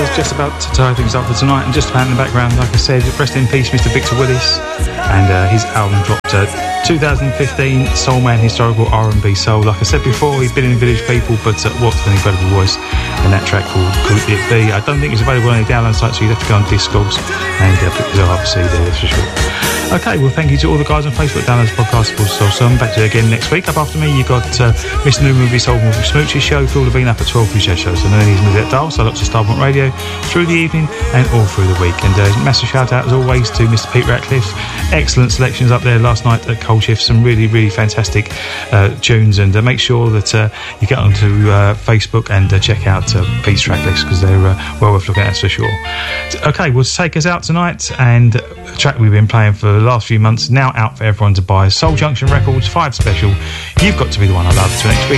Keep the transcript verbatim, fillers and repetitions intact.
just about to tie things up for tonight, and just about in the background, like I said, rest in peace Mister Victor Willis, and uh, his album dropped uh, two thousand fifteen, Soul Man Historical R and B Soul. Like I said before, he's been in Village People, but uh, what an incredible voice, and that track called Could It Be? I don't think it's available on any download sites, so you'd have to go on Discogs and uh, pick it up, see there, that's for sure. Okay, well, thank you to all the guys on Facebook, downloads, podcast, so, so I'm back to you again next week. Up after me, you got uh, Mister New Movie, Soul Movie, Smoochie Show, Phil Levine up at twelve for your shows, and then he's moved that dial, so lots of Starpoint Radio through the evening and all through the week. And uh, massive shout out as always to Mister Pete Ratcliffe. Excellent selections up there last night at Cold Shift, some really, really fantastic uh, tunes, and uh, make sure that uh, you get onto uh, Facebook and uh, check out uh, Pete's track list, because they're uh, well worth looking at, that's for sure. Okay, well, to take us out tonight, and a track we've been playing for the last few months, now out for everyone to buy, Soul Junction Records five Special, You've Got to Be the One I Love. Till next week.